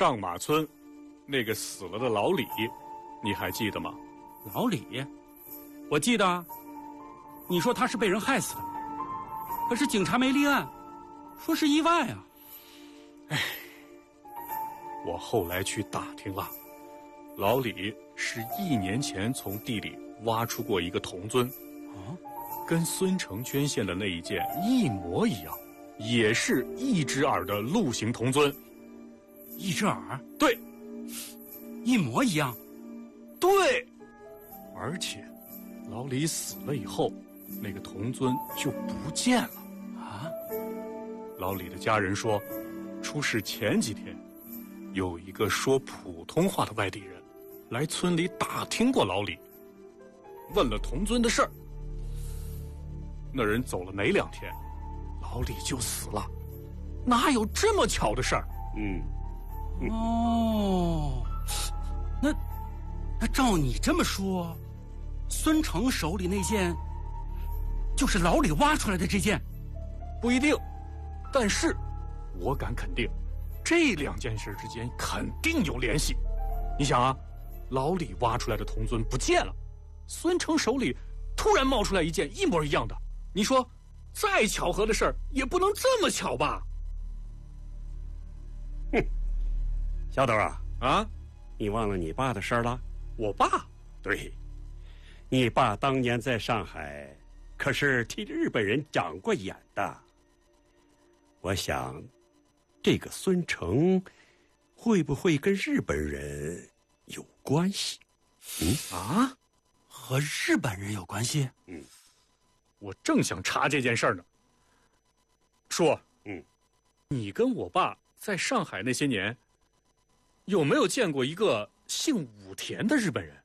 上马村那个死了的老李，你还记得吗？ 老李，我记得啊。你说他是被人害死的，可是警察没立案，说是意外啊。 我后来去打听了，老李是1年前从地里挖出过一个铜尊，跟孙成捐献的那一件一模一样，也是一只耳的鹿形铜尊。 一只耳？ 对， 一模一样。 对，而且老李死了以后，那个铜尊就不见了啊！老李的家人说，出事前几天，有一个说普通话的外地人来村里打听过老李，问了铜尊的事儿。那人走了没2天，老李就死了，哪有这么巧的事儿？ 哦，那照你这么说，孙成手里那件就是老李挖出来的这件？ 不一定，但是我敢肯定，这2件事之间肯定有联系。你想啊，老李挖出来的铜尊不见了，孙成手里突然冒出来一件一模一样的，你说再巧合的事儿也不能这么巧吧？ 小斗啊， 你忘了你爸的事儿了？ 我爸？ 对，你爸当年在上海可是替日本人长过眼的。我想，这个孙成会不会跟日本人有关系？ 和日本人有关系？ 我正想查这件事儿呢。叔，你跟我爸在上海那些年，有没有见过一个姓武田的日本人？